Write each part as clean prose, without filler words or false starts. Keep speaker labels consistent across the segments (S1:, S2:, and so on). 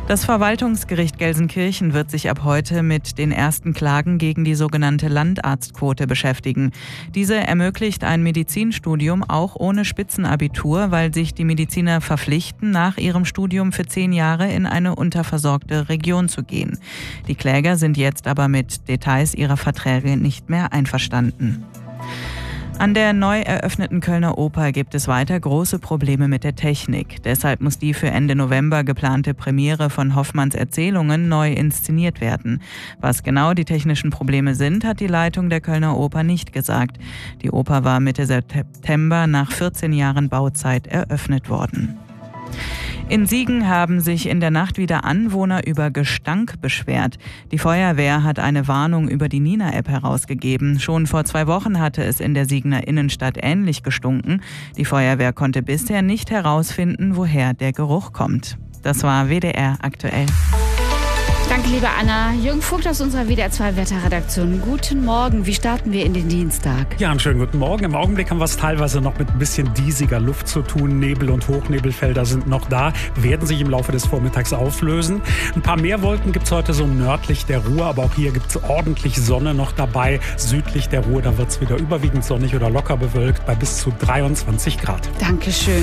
S1: Das Verwaltungsgericht Gelsenkirchen wird sich ab heute mit den ersten Klagen gegen die sogenannte Landarztquote beschäftigen. Diese ermöglicht ein Medizinstudium auch ohne Spitzenabitur, weil sich die Mediziner verpflichten, nach ihrem Studium für 10 Jahre in eine unterversorgte Region zu gehen. Die Kläger sind jetzt aber mit Details ihrer Verträge nicht mehr einverstanden. An der neu eröffneten Kölner Oper gibt es weiter große Probleme mit der Technik. Deshalb muss die für Ende November geplante Premiere von Hoffmanns Erzählungen neu inszeniert werden. Was genau die technischen Probleme sind, hat die Leitung der Kölner Oper nicht gesagt. Die Oper war Mitte September nach 14 Jahren Bauzeit eröffnet worden. In Siegen haben sich in der Nacht wieder Anwohner über Gestank beschwert. Die Feuerwehr hat eine Warnung über die Nina-App herausgegeben. Schon vor 2 Wochen hatte es in der Siegener Innenstadt ähnlich gestunken. Die Feuerwehr konnte bisher nicht herausfinden, woher der Geruch kommt. Das war WDR aktuell.
S2: Danke, liebe Anna. Jürgen Vogt aus unserer WDR 2 Wetterredaktion. Guten Morgen. Wie starten wir in den Dienstag?
S3: Ja, einen schönen guten Morgen. Im Augenblick haben wir es teilweise noch mit ein bisschen diesiger Luft zu tun. Nebel- und Hochnebelfelder sind noch da, werden sich im Laufe des Vormittags auflösen. Ein paar mehr Wolken gibt es heute so nördlich der Ruhr, aber auch hier gibt es ordentlich Sonne noch dabei. Südlich der Ruhr, da wird es wieder überwiegend sonnig oder locker bewölkt bei bis zu 23 Grad.
S2: Dankeschön.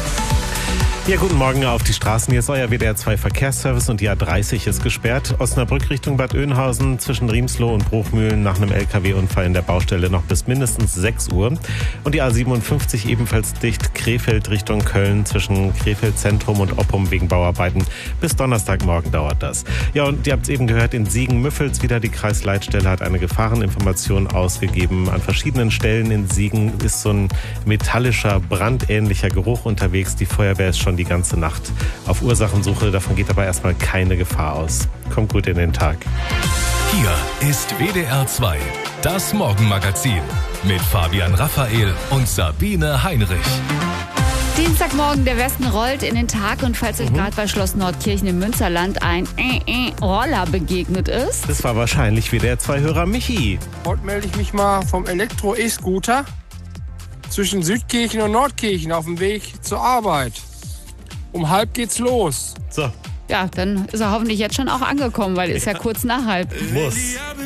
S4: Ja, guten Morgen auf die Straßen. Hier ist euer WDR 2 Verkehrsservice und die A30 ist gesperrt. Osnabrück Richtung Bad Oeynhausen zwischen Riemsloh und Bruchmühlen nach einem LKW-Unfall in der Baustelle noch bis mindestens 6 Uhr. Und die A57 ebenfalls dicht. Krefeld Richtung Köln zwischen Krefeld Zentrum und Oppum wegen Bauarbeiten. Bis Donnerstagmorgen dauert das. Ja, und ihr habt es eben gehört, in Siegen-Müffels wieder. Die Kreisleitstelle hat eine Gefahreninformation ausgegeben. An verschiedenen Stellen in Siegen ist so ein metallischer, brandähnlicher Geruch unterwegs. Die Feuerwehr ist schon die ganze Nacht auf Ursachensuche. Davon geht aber erstmal keine Gefahr aus. Kommt gut in den Tag.
S5: Hier ist WDR 2, das Morgenmagazin mit Fabian Raphael und Sabine Heinrich.
S2: Dienstagmorgen, der Westen rollt in den Tag und falls euch gerade bei Schloss Nordkirchen im Münsterland ein Roller begegnet ist.
S4: Das war wahrscheinlich WDR 2-Hörer Michi.
S6: Heute melde ich mich mal vom Elektro-E-Scooter zwischen Südkirchen und Nordkirchen auf dem Weg zur Arbeit. Um 12:30 geht's los.
S4: So.
S2: Ja, dann ist er hoffentlich jetzt schon auch angekommen, weil ist ja kurz nach 12:30.
S4: Muss.